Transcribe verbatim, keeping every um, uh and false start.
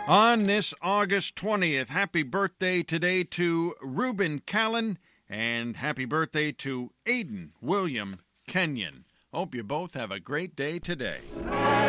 On this August twentieth, happy birthday today to Reuben Callan, and happy birthday to Aiden William Kenyon. Hope you both have a great day today.